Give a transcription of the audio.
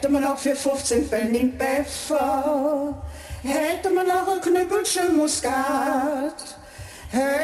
hätte man auch für 15 Pfennig Pfeffer, hätte man auch ein Knüppelchen Muskat.